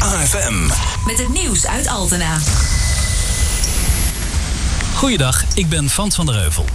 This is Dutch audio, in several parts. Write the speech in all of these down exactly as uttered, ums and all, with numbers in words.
A F M. Met het nieuws uit Altena. Goeiedag, ik ben Frans van der Heuvel.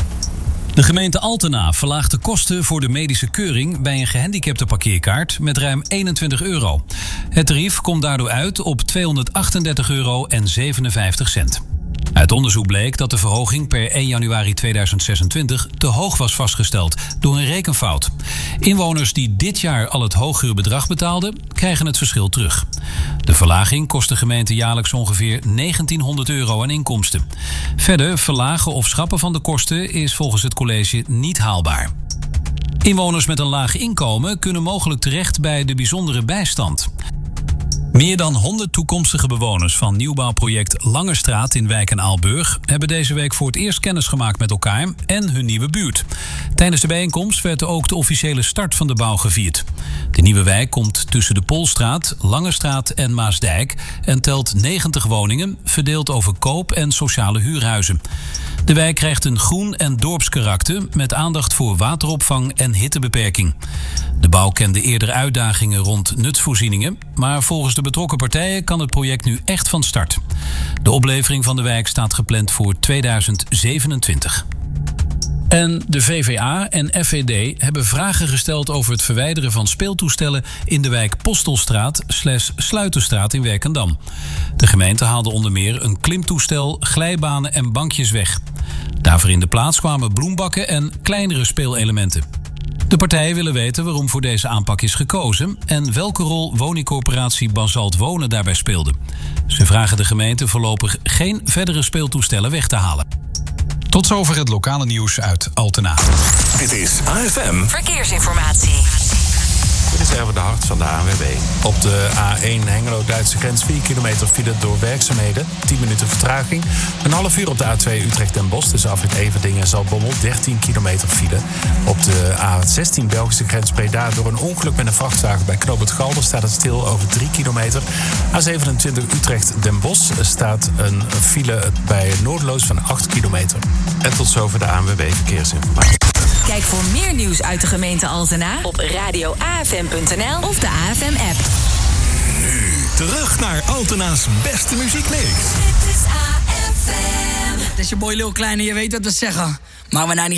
De gemeente Altena verlaagt de kosten voor de medische keuring bij een gehandicapte parkeerkaart met ruim eenentwintig euro. Het tarief komt daardoor uit op tweehonderdachtendertig euro en zevenenvijftig cent. Uit onderzoek bleek dat de verhoging per één januari tweeduizend zesentwintig te hoog was vastgesteld door een rekenfout. Inwoners die dit jaar al het hogere bedrag betaalden, krijgen het verschil terug. De verlaging kost de gemeente jaarlijks ongeveer negentienhonderd euro aan inkomsten. Verder verlagen of schrappen van de kosten is volgens het college niet haalbaar. Inwoners met een laag inkomen kunnen mogelijk terecht bij de bijzondere bijstand. Meer dan honderd toekomstige bewoners van nieuwbouwproject Langestraat in Wijk en Aalburg hebben deze week voor het eerst kennis gemaakt met elkaar en hun nieuwe buurt. Tijdens de bijeenkomst werd ook de officiële start van de bouw gevierd. De nieuwe wijk komt tussen de Polstraat, Langestraat en Maasdijk en telt negentig woningen, verdeeld over koop- en sociale huurhuizen. De wijk krijgt een groen- en dorpskarakter met aandacht voor wateropvang en hittebeperking. De bouw kende eerder uitdagingen rond nutsvoorzieningen, maar volgens de betrokken partijen kan het project nu echt van start. De oplevering van de wijk staat gepland voor tweeduizend zevenentwintig. En de V V A en F V D hebben vragen gesteld over het verwijderen van speeltoestellen in de wijk Postelstraat slash Sluiterstraat in Werkendam. De gemeente haalde onder meer een klimtoestel, glijbanen en bankjes weg. Daarvoor in de plaats kwamen bloembakken en kleinere speelelementen. De partijen willen weten waarom voor deze aanpak is gekozen en welke rol woningcorporatie Basalt Wonen daarbij speelde. Ze vragen de gemeente voorlopig geen verdere speeltoestellen weg te halen. Tot zover het lokale nieuws uit Altena. Dit is A F M Verkeersinformatie. Dit is Erwin de Hart van de A N W B. Op de A één Hengelo-Duitse grens vier kilometer file door werkzaamheden. tien minuten vertraging. Een half uur op de A twee Utrecht-Den Bosch tussen afrit Everdingen en Zaltbommel. dertien kilometer file. Op de A zestien Belgische grens Breda door een ongeluk met een vrachtwagen bij Knooppunt Galder staat het stil over drie kilometer. A zevenentwintig Utrecht-Den Bosch staat een file bij Noordloos van acht kilometer. En tot zover de A N W B Verkeersinformatie. Kijk voor meer nieuws uit de gemeente Altena op radio a f m punt n l of de A F M-app. Nu terug naar Altena's beste muziekmix. Dit is A F M. Het is je boy Lil Kleine, je weet wat we zeggen. Maar we naar niet